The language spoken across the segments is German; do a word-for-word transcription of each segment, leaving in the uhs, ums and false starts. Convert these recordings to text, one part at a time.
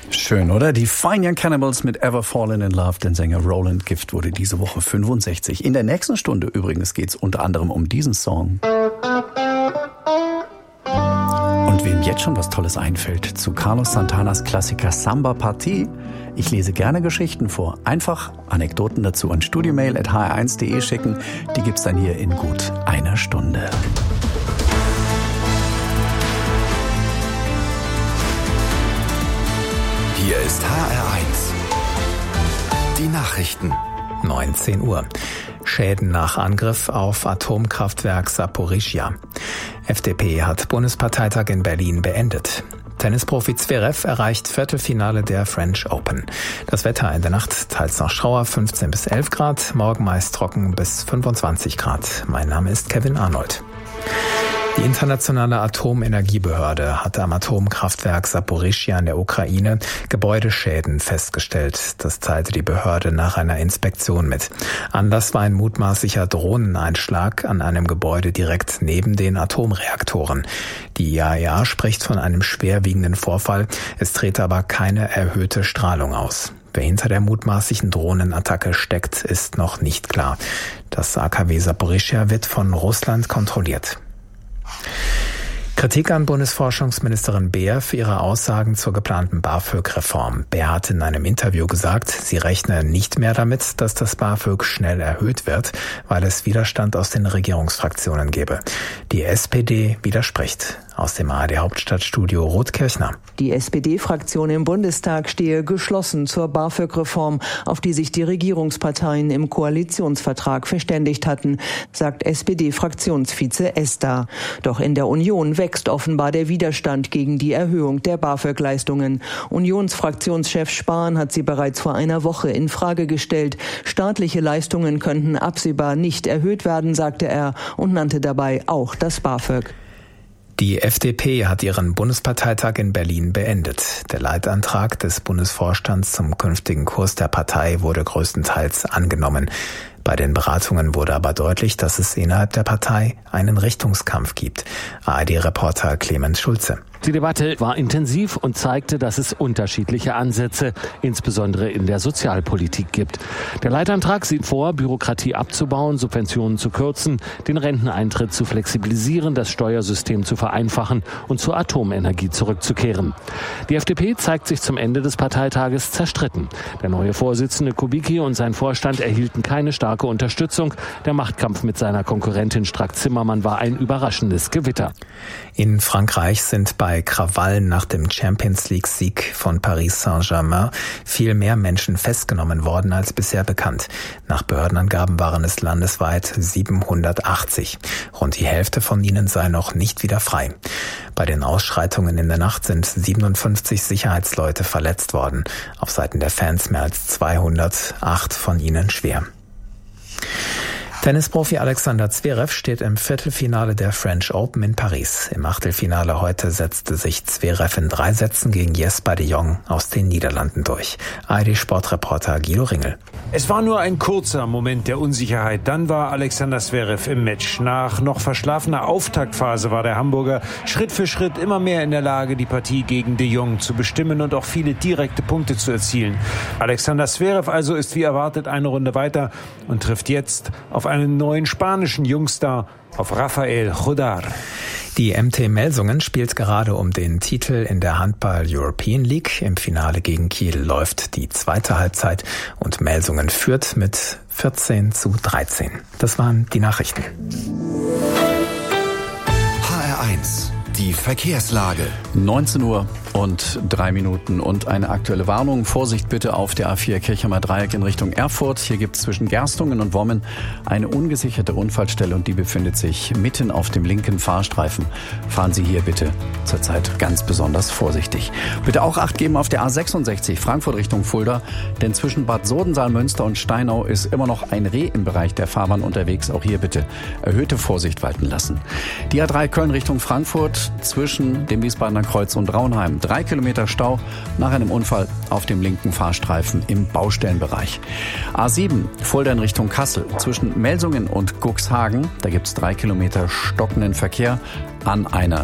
Schön, oder? Die Fine Young Cannibals mit Ever Fallen in Love. Der Sänger Roland Gift wurde diese Woche fünfundsechzig. In der nächsten Stunde übrigens geht's unter anderem um diesen Song. Und wem jetzt schon was Tolles einfällt zu Carlos Santanas Klassiker Samba Partie, ich lese gerne Geschichten vor. Einfach Anekdoten dazu an studiomail at h r eins punkt de schicken. Die gibt's dann hier in gut einer Stunde. Hier ist H R eins. Die Nachrichten. neunzehn Uhr. Schäden nach Angriff auf Atomkraftwerk Saporischschja. F D P hat Bundesparteitag in Berlin beendet. Tennisprofi Zverev erreicht Viertelfinale der French Open. Das Wetter in der Nacht teils noch Schauer, fünfzehn bis elf Grad, morgen meist trocken bis fünfundzwanzig Grad. Mein Name ist Kevin Arnold. Die internationale Atomenergiebehörde hatte am Atomkraftwerk Saporischschja in der Ukraine Gebäudeschäden festgestellt. Das teilte die Behörde nach einer Inspektion mit. Anlass war ein mutmaßlicher Drohneneinschlag an einem Gebäude direkt neben den Atomreaktoren. Die I A E A spricht von einem schwerwiegenden Vorfall. Es trete aber keine erhöhte Strahlung aus. Wer hinter der mutmaßlichen Drohnenattacke steckt, ist noch nicht klar. Das A K W Saporischschja wird von Russland kontrolliert. Kritik an Bundesforschungsministerin Beer für ihre Aussagen zur geplanten BAföG-Reform. Beer hat in einem Interview gesagt, sie rechne nicht mehr damit, dass das BAföG schnell erhöht wird, weil es Widerstand aus den Regierungsfraktionen gebe. Die S P D widerspricht. Aus dem A R D-Hauptstadtstudio Ruth Kirchner. Die S P D-Fraktion im Bundestag stehe geschlossen zur BAföG-Reform, auf die sich die Regierungsparteien im Koalitionsvertrag verständigt hatten, sagt S P D-Fraktionsvize Ester. Doch in der Union wächst offenbar der Widerstand gegen die Erhöhung der BAföG-Leistungen. Unionsfraktionschef Spahn hat sie bereits vor einer Woche in Frage gestellt. Staatliche Leistungen könnten absehbar nicht erhöht werden, sagte er und nannte dabei auch das BAföG. Die F D P hat ihren Bundesparteitag in Berlin beendet. Der Leitantrag des Bundesvorstands zum künftigen Kurs der Partei wurde größtenteils angenommen. Bei den Beratungen wurde aber deutlich, dass es innerhalb der Partei einen Richtungskampf gibt. A R D-Reporter Clemens Schulze. Die Debatte war intensiv und zeigte, dass es unterschiedliche Ansätze, insbesondere in der Sozialpolitik, gibt. Der Leitantrag sieht vor, Bürokratie abzubauen, Subventionen zu kürzen, den Renteneintritt zu flexibilisieren, das Steuersystem zu vereinfachen und zur Atomenergie zurückzukehren. Die F D P zeigt sich zum Ende des Parteitages zerstritten. Der neue Vorsitzende Kubicki und sein Vorstand erhielten keine starke Unterstützung. Der Machtkampf mit seiner Konkurrentin Strack-Zimmermann war ein überraschendes Gewitter. In Frankreich sind bei Krawallen nach dem Champions-League-Sieg von Paris Saint-Germain viel mehr Menschen festgenommen worden als bisher bekannt. Nach Behördenangaben waren es landesweit siebenhundertachtzig. Rund die Hälfte von ihnen sei noch nicht wieder frei. Bei den Ausschreitungen in der Nacht sind siebenundfünfzig Sicherheitsleute verletzt worden. Auf Seiten der Fans mehr als zweihundert, acht von ihnen schwer. Tennisprofi Alexander Zverev steht im Viertelfinale der French Open in Paris. Im Achtelfinale heute setzte sich Zverev in drei Sätzen gegen Jesper de Jong aus den Niederlanden durch. A R D-Sportreporter Guido Ringel. Es war nur ein kurzer Moment der Unsicherheit. Dann war Alexander Zverev im Match. Nach noch verschlafener Auftaktphase war der Hamburger Schritt für Schritt immer mehr in der Lage, die Partie gegen de Jong zu bestimmen und auch viele direkte Punkte zu erzielen. Alexander Zverev also ist wie erwartet eine Runde weiter und trifft jetzt auf einen neuen spanischen Jungstar, auf Rafael Jodar. Die M T Melsungen spielt gerade um den Titel in der Handball European League. Im Finale gegen Kiel läuft die zweite Halbzeit und Melsungen führt mit vierzehn zu dreizehn. Das waren die Nachrichten. H R eins. Die Verkehrslage. neunzehn Uhr und drei Minuten und eine aktuelle Warnung. Vorsicht bitte auf der A vier Kirchheimer Dreieck in Richtung Erfurt. Hier gibt es zwischen Gerstungen und Wommen eine ungesicherte Unfallstelle und die befindet sich mitten auf dem linken Fahrstreifen. Fahren Sie hier bitte zurzeit ganz besonders vorsichtig. Bitte auch Acht geben auf der A sechsundsechzig Frankfurt Richtung Fulda, denn zwischen Bad Sodensaal, Münster und Steinau ist immer noch ein Reh im Bereich der Fahrbahn unterwegs. Auch hier bitte erhöhte Vorsicht walten lassen. Die A drei Köln Richtung Frankfurt zwischen dem Wiesbadener Kreuz und Raunheim. Drei Kilometer Stau nach einem Unfall auf dem linken Fahrstreifen im Baustellenbereich. A sieben Fulda in Richtung Kassel zwischen Melsungen und Cuxhagen. Da gibt es drei Kilometer stockenden Verkehr an einer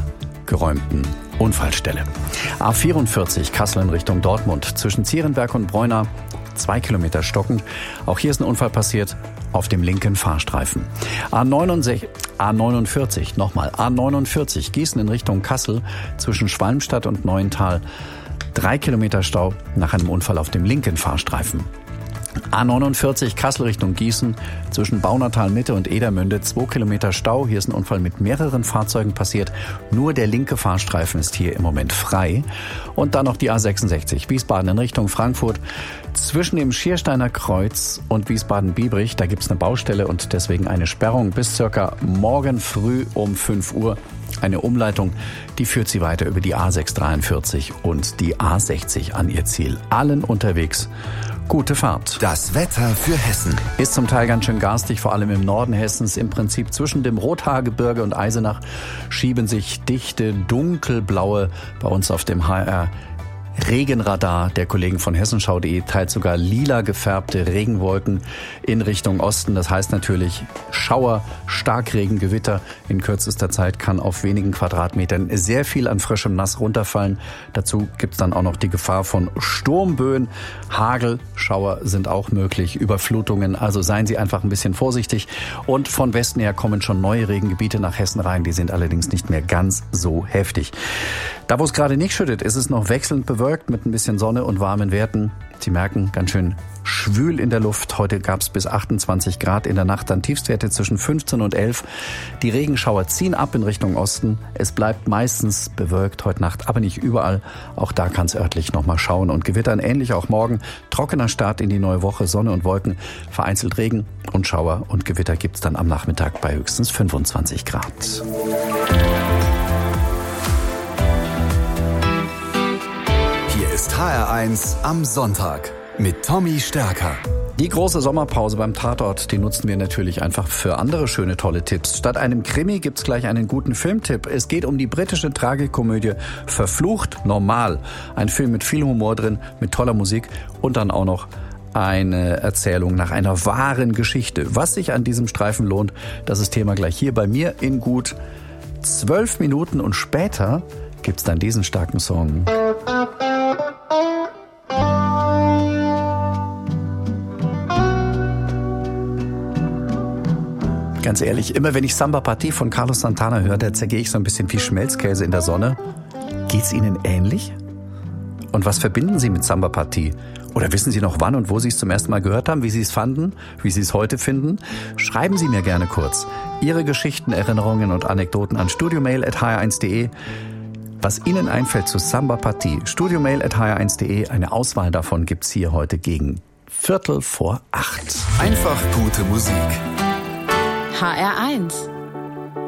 geräumten Unfallstelle. A vierundvierzig Kassel in Richtung Dortmund zwischen Zierenberg und Breuna. Zwei Kilometer stockend. Auch hier ist ein Unfall passiert auf dem linken Fahrstreifen. A neunundvierzig, nochmal, A neunundvierzig, Gießen in Richtung Kassel zwischen Schwalmstadt und Neuental. Drei Kilometer Stau nach einem Unfall auf dem linken Fahrstreifen. A neunundvierzig Kassel Richtung Gießen zwischen Baunatal Mitte und Edermünde. Zwei Kilometer Stau. Hier ist ein Unfall mit mehreren Fahrzeugen passiert. Nur der linke Fahrstreifen ist hier im Moment frei. Und dann noch die A sechsundsechzig Wiesbaden in Richtung Frankfurt. Zwischen dem Schiersteiner Kreuz und Wiesbaden-Biebrich, da gibt es eine Baustelle und deswegen eine Sperrung bis circa morgen früh um fünf Uhr. Eine Umleitung, die führt sie weiter über die A sechshundertdreiundvierzig und die A sechzig an ihr Ziel. Allen unterwegs gute Fahrt. Das Wetter für Hessen. Ist zum Teil ganz schön garstig, vor allem im Norden Hessens. Im Prinzip zwischen dem Rothaargebirge und Eisenach schieben sich dichte, dunkelblaue, bei uns auf dem H R Regenradar der Kollegen von hessenschau punkt de, teils sogar lila gefärbte Regenwolken in Richtung Osten. Das heißt natürlich Schauer, Starkregen, Gewitter. In kürzester Zeit kann auf wenigen Quadratmetern sehr viel an frischem Nass runterfallen. Dazu gibt es dann auch noch die Gefahr von Sturmböen. Hagel, Schauer sind auch möglich, Überflutungen. Also seien Sie einfach ein bisschen vorsichtig. Und von Westen her kommen schon neue Regengebiete nach Hessen rein. Die sind allerdings nicht mehr ganz so heftig. Da, wo es gerade nicht schüttet, ist es noch wechselnd bewölkt mit ein bisschen Sonne und warmen Werten. Sie merken, ganz schön schwül in der Luft. Heute gab es bis achtundzwanzig Grad, in der Nacht dann Tiefstwerte zwischen fünfzehn und elf. Die Regenschauer ziehen ab in Richtung Osten. Es bleibt meistens bewölkt heute Nacht, aber nicht überall. Auch da kann es örtlich nochmal schauen und gewittern. Ähnlich auch morgen. Trockener Start in die neue Woche, Sonne und Wolken, vereinzelt Regen und Schauer und Gewitter gibt es dann am Nachmittag bei höchstens fünfundzwanzig Grad. Ist H R eins am Sonntag mit Tommy Stärker. Die große Sommerpause beim Tatort, die nutzen wir natürlich einfach für andere schöne, tolle Tipps. Statt einem Krimi gibt's gleich einen guten Filmtipp. Es geht um die britische Tragikomödie Verflucht normal. Ein Film mit viel Humor drin, mit toller Musik und dann auch noch eine Erzählung nach einer wahren Geschichte. Was sich an diesem Streifen lohnt, das ist Thema gleich hier bei mir in gut zwölf Minuten. Und später gibt's dann diesen starken Song. Ganz ehrlich, immer wenn ich Samba Party von Carlos Santana höre, da zergehe ich so ein bisschen wie Schmelzkäse in der Sonne. Geht's Ihnen ähnlich? Und was verbinden Sie mit Samba Party? Oder wissen Sie noch wann und wo Sie es zum ersten Mal gehört haben, wie Sie es fanden, wie Sie es heute finden? Schreiben Sie mir gerne kurz Ihre Geschichten, Erinnerungen und Anekdoten an studiomail at h r eins punkt de. Was Ihnen einfällt zu Samba Party, studiomail at h r eins punkt de. Eine Auswahl davon gibt's hier heute gegen Viertel vor acht. Einfach gute Musik. H R eins